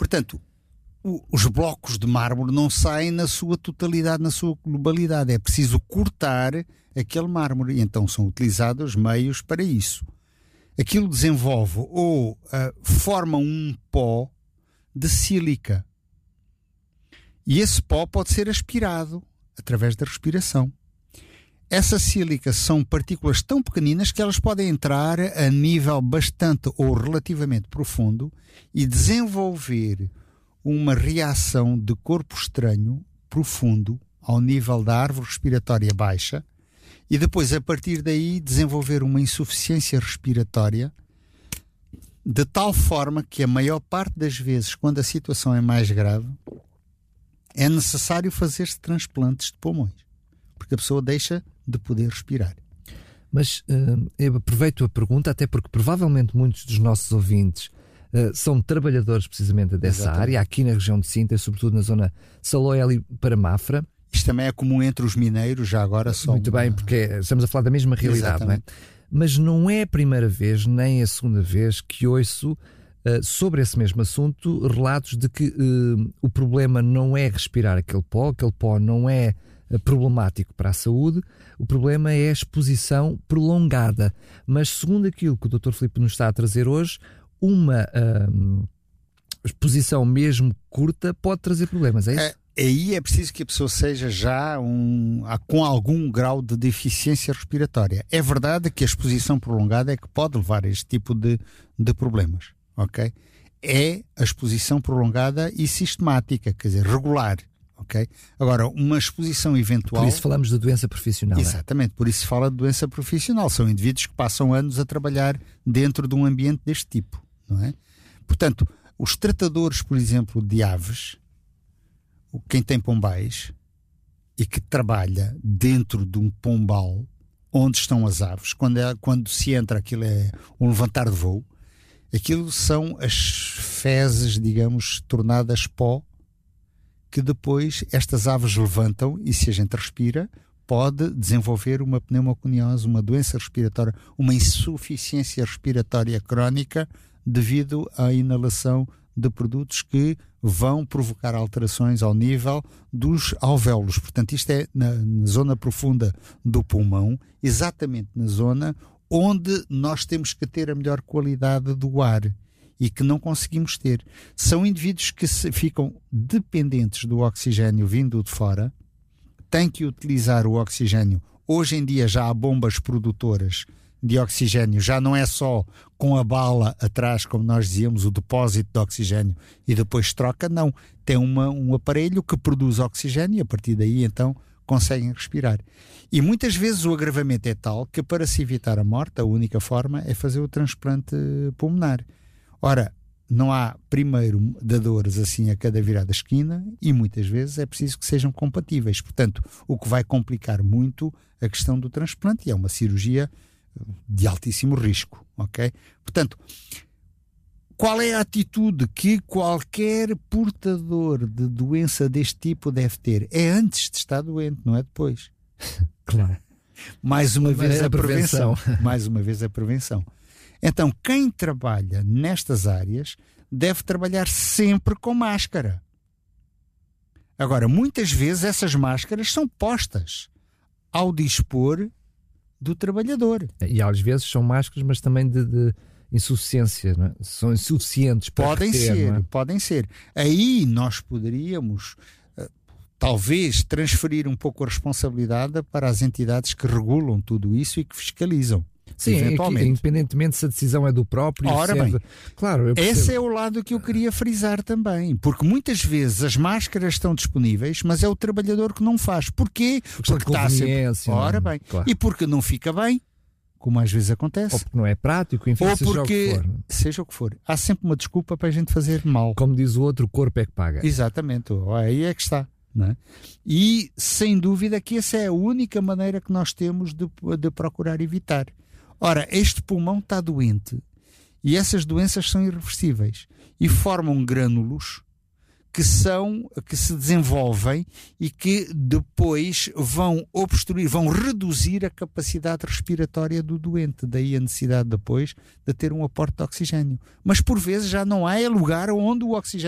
Portanto, os blocos de mármore não saem na sua totalidade, na sua globalidade. É preciso cortar aquele mármore. E então são utilizados meios para isso. Aquilo desenvolve ou forma um pó de sílica. E esse pó pode ser aspirado através da respiração. Essa sílica são partículas tão pequeninas que elas podem entrar a nível bastante ou relativamente profundo e desenvolver uma reação de corpo estranho profundo ao nível da árvore respiratória baixa e depois, a partir daí, desenvolver uma insuficiência respiratória de tal forma que a maior parte das vezes, quando a situação é mais grave, é necessário fazer-se transplantes de pulmões, porque a pessoa deixa de poder respirar. Mas eu aproveito a pergunta, até porque provavelmente muitos dos nossos ouvintes são trabalhadores precisamente dessa Exatamente. área, aqui na região de Sintra, sobretudo na zona Salóia ali para Mafra. Isto também é comum entre os mineiros, já agora só. Muito bem, porque estamos a falar da mesma realidade, não é? Mas não é a primeira vez, nem a segunda vez que ouço sobre esse mesmo assunto relatos de que o problema não é respirar aquele pó não é problemático para a saúde, o problema é a exposição prolongada. Mas segundo aquilo que o Dr. Filipe nos está a trazer hoje, uma exposição mesmo curta pode trazer problemas, é isso? Aí é preciso que a pessoa seja já com algum grau de deficiência respiratória. É verdade que a exposição prolongada é que pode levar a este tipo de problemas, ok? É a exposição prolongada e sistemática, quer dizer, regular, ok? Agora, uma exposição eventual... Por isso falamos de doença profissional. Exatamente, por isso se fala de doença profissional. São indivíduos que passam anos a trabalhar dentro de um ambiente deste tipo, não é? Portanto, os tratadores, por exemplo, de aves, quem tem pombais e que trabalha dentro de um pombal onde estão as aves, quando se entra, aquilo é um levantar de voo, aquilo são as fezes, digamos, tornadas pó, que depois estas aves levantam e, se a gente respira, pode desenvolver uma pneumoconiose, uma doença respiratória, uma insuficiência respiratória crónica devido à inalação de produtos que vão provocar alterações ao nível dos alvéolos. Portanto, isto é na zona profunda do pulmão, exatamente na zona onde nós temos que ter a melhor qualidade do ar e que não conseguimos ter. São indivíduos que ficam dependentes do oxigênio vindo de fora, têm que utilizar o oxigênio. Hoje em dia já há bombas produtoras de oxigênio, já não é só com a bala atrás, como nós dizíamos, o depósito de oxigênio e depois troca, não. Tem um aparelho que produz oxigênio e a partir daí então conseguem respirar. E muitas vezes o agravamento é tal que, para se evitar a morte, a única forma é fazer o transplante pulmonar. Ora, não há primeiro dadores assim a cada virada da esquina e muitas vezes é preciso que sejam compatíveis. Portanto, o que vai complicar muito a questão do transplante, e é uma cirurgia de altíssimo risco, ok? Portanto, qual é a atitude que qualquer portador de doença deste tipo deve ter? É antes de estar doente, não é depois. Claro. Mais uma vez a prevenção. Mais uma vez a prevenção. Então, quem trabalha nestas áreas deve trabalhar sempre com máscara. Agora, muitas vezes essas máscaras são postas ao dispor do trabalhador. E às vezes são máscaras, mas também de insuficiência, não é? São insuficientes para Podem ser. Aí nós poderíamos talvez transferir um pouco a responsabilidade para as entidades que regulam tudo isso e que fiscalizam. Sim, eventualmente. Independentemente se a decisão é do próprio. Ora bem, claro, esse é o lado que eu queria frisar também, porque muitas vezes as máscaras estão disponíveis, mas é o trabalhador que não faz. Porquê? Porque está sempre... Ora bem, claro. E porque não fica bem, como às vezes acontece. Ou porque não é prático, enfim, ou porque, seja o que for. Há sempre uma desculpa para a gente fazer mal. Como diz o outro, o corpo é que paga. Exatamente, aí é que está. Não é? E sem dúvida que essa é a única maneira que nós temos de procurar evitar. Ora, este pulmão está doente e essas doenças são irreversíveis e formam grânulos que se desenvolvem e que depois vão obstruir, vão reduzir a capacidade respiratória do doente. Daí a necessidade depois de ter um aporte de oxigênio. Mas por vezes já não há lugar onde o oxigênio